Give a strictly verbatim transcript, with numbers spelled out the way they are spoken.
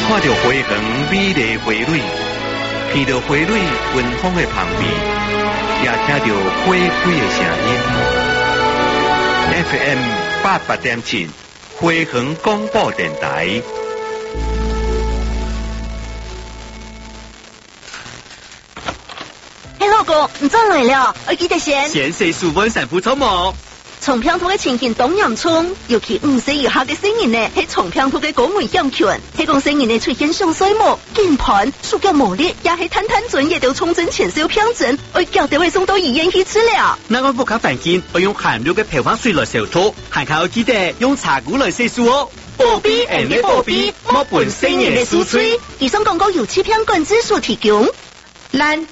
看到花园美丽花蕊，闻到花蕊芬芳的香味，也听到花开的声音。F M 八八点七，花园广播电台。 嘿，老公，你转来了，我记得先。 先生书本散步草木。 重平头的情形东洋村，尤其五岁以下的成人呢，喺重平头嘅高危险群，喺讲成人呢出现上水母、键盘、手脚无力，也係探探准也都重症前兆病症，我叫到会送到医院去治疗。 那我不卡环境，我用含氯嘅漂白水来消除，还靠记得用茶菇来洗漱哦。 保庇人嘅保庇，莫伴成人嘅输吹。以上广告由欺骗管制所提供。 咱